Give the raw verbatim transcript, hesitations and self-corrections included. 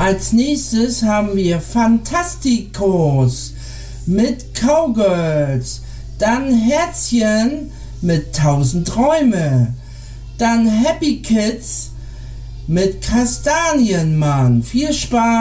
Als nächstes haben wir Fantasticos mit Cowgirls, dann Herzchen mit tausend Träume, dann Happy Kids mit Kastanienmann. Viel Spaß!